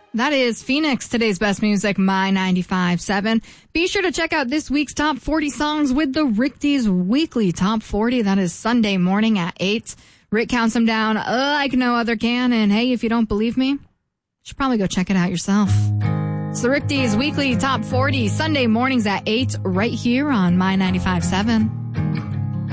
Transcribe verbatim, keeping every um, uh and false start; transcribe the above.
That is Phoenix, today's best music, My ninety-five point seven. Be sure to check out this week's Top forty songs with the Rick D's Weekly Top forty. That is Sunday morning at eight. Rick counts them down uh, like no other can. And hey, if you don't believe me, you should probably go check it out yourself. It's the Rick D's Weekly Top forty, Sunday mornings at eight, right here on My ninety-five point seven.